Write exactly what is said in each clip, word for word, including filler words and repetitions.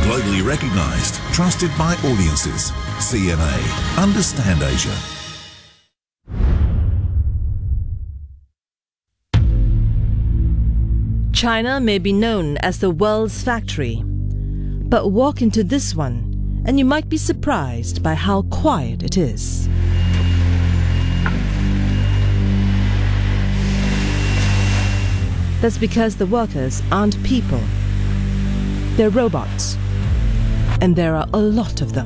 Globally recognized, trusted by audiences. C N A. Understand Asia. China may be known as the world's factory, but walk into this one and you might be surprised by how quiet it is. That's because the workers aren't people. They're robots, and there are a lot of them.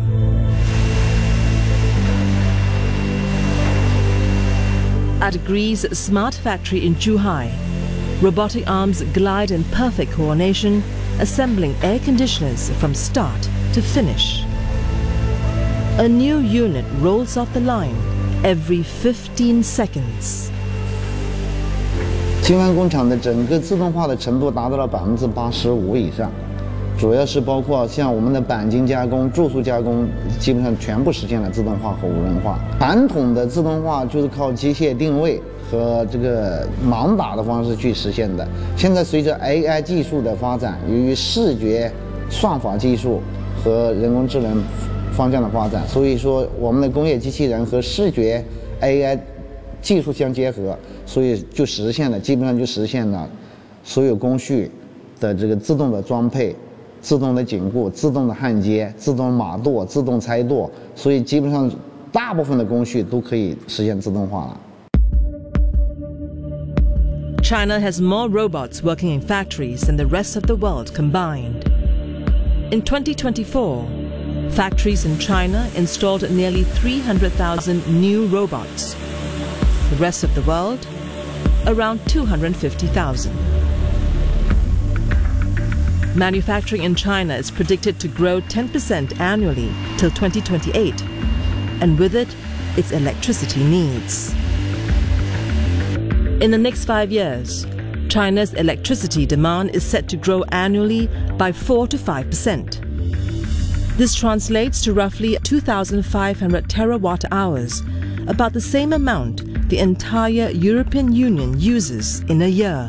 At Gree's smart factory in Zhuhai, robotic arms glide in perfect coordination, assembling air conditioners from start to finish. A new unit rolls off the line every fifteen seconds. 金湾工厂的整个自动化的程度达到了百分之八十五以上，主要是包括像我们的钣金加工、注塑加工，基本上全部实现了自动化和无人化。传统的自动化就是靠机械定位和这个盲打的方式去实现的。现在随着 A I 技术的发展，由于视觉算法技术和人工智能方向的发展，所以说我们的工业机器人和视觉 A I 技术相结合，所以就实现了，基本上就实现了所有工序的这个自动的装配、自动的紧固、自动的焊接、自动码舵、自动拆舵，所以基本上大部分的工序都可以实现自动化了。 China has more robots working in factories than the rest of the world combined. In twenty twenty-four, factories in China installed nearly three hundred thousand new robots. The rest of the world, around two hundred fifty thousand. Manufacturing in China is predicted to grow ten percent annually till twenty twenty-eight, and with it, its electricity needs. In the next five years, China's electricity demand is set to grow annually by four to five percent. This translates to roughly two thousand five hundred terawatt hours, about the same amount the entire European Union uses in a year.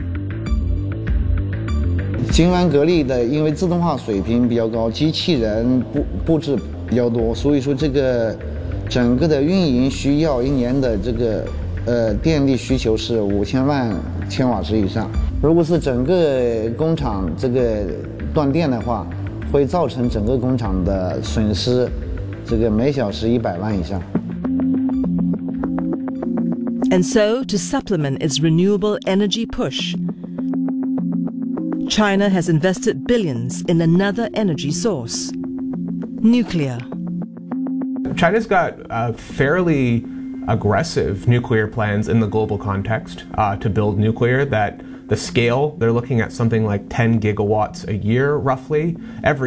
金湾格力的，因为自动化水平比较高，机器人布布置比较多，所以说这个整个的运营需要一年的这个呃电力需求是五千万千瓦时以上。如果是整个工厂这个断电的话，会造成整个工厂的损失，这个每小时一百万以上。 And so, to supplement its renewable energy push, China has invested billions in another energy source: nuclear. China's got uh, fairly aggressive nuclear plans in the global context uh, to build nuclear. That the scale, they're looking at something like ten gigawatts a year, roughly. Every